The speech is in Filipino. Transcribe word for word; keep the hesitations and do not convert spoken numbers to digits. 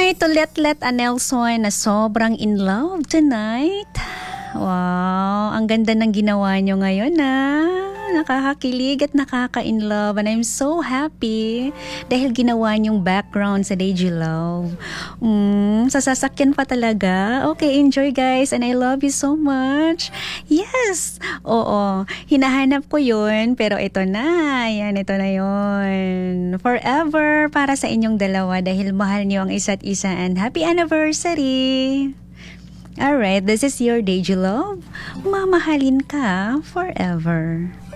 to Letlet Anelson na sobrang in love tonight. Wow, ang ganda ng ginawa nyo ngayon ah. Nakakakilig at nakaka-in love and I'm so happy dahil ginawa nyong background sa Deji Love. Mm, sa sasakyan pa talaga. Okay, enjoy guys and I love you so much. Yes, oo, hinahanap ko yun pero ito na, yan, ito na yun. Forever para sa inyong dalawa dahil mahal nyo ang isa't isa and happy anniversary. Alright, this is your Deji Love. Mamahalin ka forever.